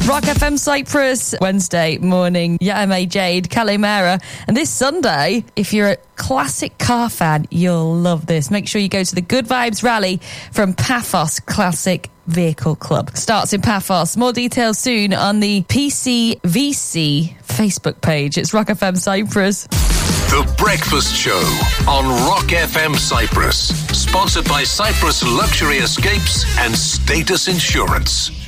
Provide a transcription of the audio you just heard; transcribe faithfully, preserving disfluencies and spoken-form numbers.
Rock F M Cyprus, Wednesday morning. Yame Jade, Calimera. And this Sunday, if you're a classic car fan, you'll love this. Make sure you go to the Good Vibes Rally from Paphos Classic Vehicle Club. Starts in Paphos. More details soon on the P C V C Facebook page. It's Rock F M Cyprus. The Breakfast Show on Rock F M Cyprus. Sponsored by Cyprus Luxury Escapes and Status Insurance.